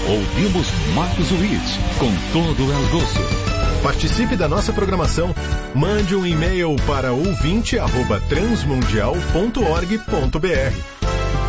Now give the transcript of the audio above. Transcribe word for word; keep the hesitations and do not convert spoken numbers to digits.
Ouvimos Marcos Witt com todo o gosto. Participe da nossa programação. Mande um e-mail para ouvinte arroba transmundial ponto org ponto br.